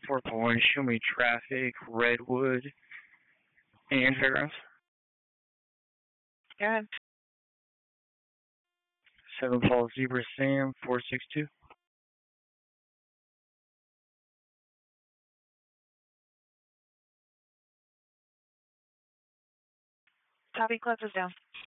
4.1, show me traffic, Redwood, and Fairgrounds. Go ahead. 7 Falls Zebra Sam, 462. Copy, closes down.